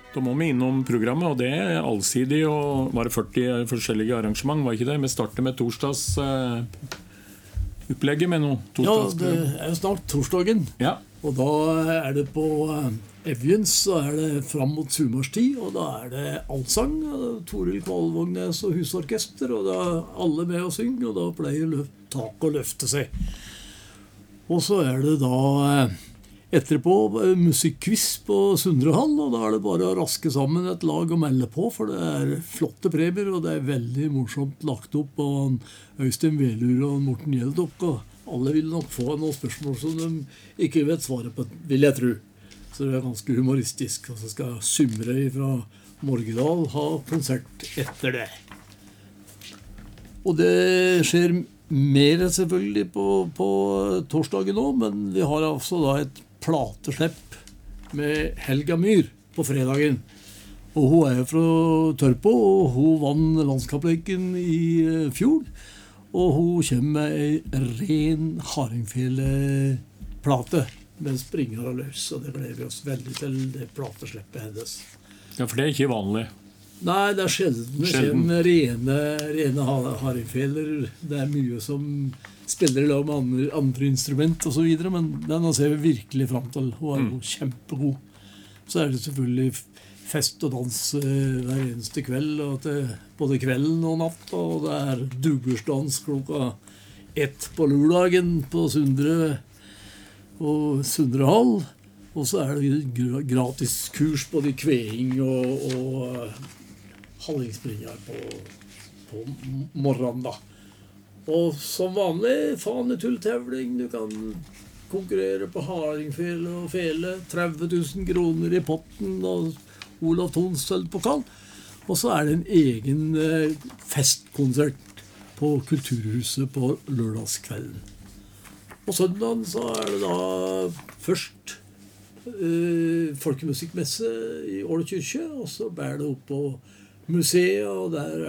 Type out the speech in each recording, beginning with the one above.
Da må vi innom programmet, og det er allsidig, og var det 40 forskjellige arrangement, var ikke det? Vi starter med torsdags opplegget med noe. Ja, det er jo snart torsdagen, Ja. og da er det på Evjens, så er det fram mot sumarstid, og da er det allsang, Toril Kvalvågnes og husorkester, og da er alle med å synge, og da pleier tak å løfte seg. Og så er det da etterpå musikkquiz på Sundre Hall, og da er det bare å raske sammen et lag og melde på, for det er flotte premier, og det er veldig morsomt lagt opp av Øystein Velur og Morten Gjeldok, og alle vil nok få noen spørsmål som de ikke vet svaret på, vil jeg tro. Så det er ganske humoristisk, og så skal Symre fra Morgedal ha konsert etter det. Og det skjer mer selvfølgelig på torsdagen nå, men vi har altså da et plateslepp med Helga Myhr på fredagen. Og hun er fra Tørpo, og hun vann landskapsleken i fjor. Og hun kommer med en ren hardingfeleplate med springer og løs, og det gleder vi oss veldig til, det platesleppet hennes. Ja, for det er ikke vanlig. Nei, det er sjelden. Det kommer rene hardingfeler. Det er mye som spiller i lag med andre instrument og så videre, men den ser vi virkelig frem til. Hun er jo kjempegod. Så er det selvfølgelig fest og dans hver eneste kveld, og både kvelden og natt, og det er dubursdans klokka 1 på lørdagen på Sundre og Sundre Hall. Og så er det gratis kurs både kveing og hallingspringer på morgenen da. Og som vanlig fanetulltevling, du kan konkurrere på hardingfele og fele, 30 000 kroner i potten og Olav Thons sølvpokal. Og så er det en egen festkonsert på Kulturhuset på lørdagskvelden. På søndagen så er det da først folkemusikkmesse i Ål Kyrkje, og så bærer det opp på museet, og der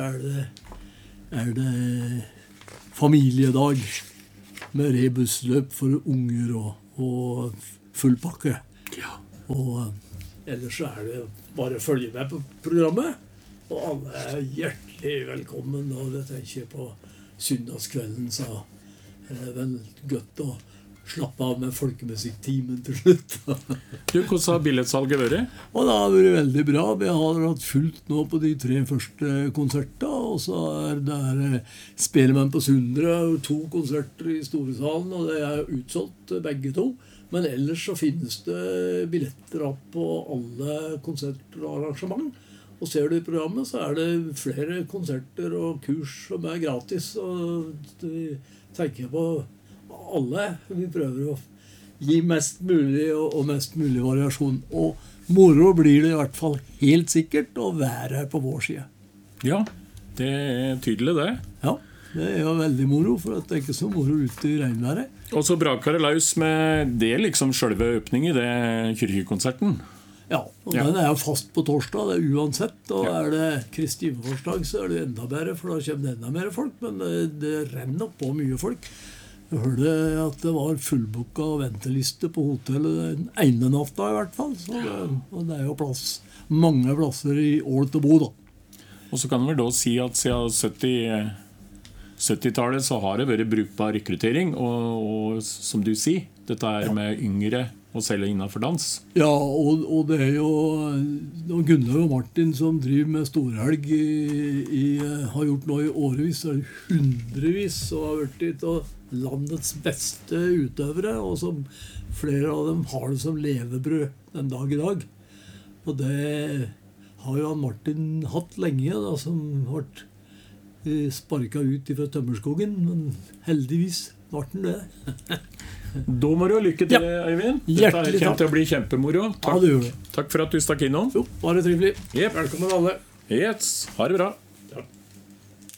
er det familiedag med rebusløp for unger og full pakke. Ja. Og ellers så er det bare å følge med på programmet, og alle er hjertelig velkommen, og det tenker jeg på søndagskvelden, så er det vel godt å slappe av med folkemusikktimen til slutt. Du, hvordan har billettsalget vært? Og det har vært veldig bra. Vi har hatt fullt nå på de 3 første konsertene, og så er der spiller man på Sundre 2 konserter i Storesalen, og det er utsolgt begge 2. Men ellers så finnes det billetter opp på alle konserter og arrangement. Og ser du i programmet, så er det flere konserter og kurs som er gratis, og vi tenker på alle. Vi prøver å gi mest mulig og mest mulig variasjon. Og moro blir det i hvert fall helt sikkert å være her på vår side. Ja, det er tydelig det. Ja, det er jo veldig moro, for det er ikke så moro ute i regnværet. Og så braker det løs med det liksom selve åpningen i det kyrkjekonserten. Ja, og den er jo fast på torsdag, det er uansett. Og er det Kristi himmelfartsdag, så er det enda bedre, for da kommer det enda mer folk. Men det renner nok på mye folk. Jeg hørte at det var fullbooka venteliste på hotellet den ene natta i hvert fall. Så og det er jo mange plasser i Ål til å bo da. Og så kan vi da si at siden 70-tallet så har det vært brukbar rekruttering, og som du sier, dette er med yngre og selv innenfor dans. Ja, og det er jo Gunnar og Martin som driver med storhelg har gjort nå i årevis, det er hundrevis og har vært litt av landets beste utøvere, og som flere av dem har det som levebrød den dag i dag. Og det har jo Martin hatt lenge, da, som har sparket ut fra tømmerskogen, men heldigvis var den det. Da må du ha lykke til, Øyvind. Dette kommer til å bli kjempemoro. Takk, ja, det gjør det. Takk for at du stakk innom. Jo, bare trivelig. Yep. Velkommen alle. Yes, ha det bra.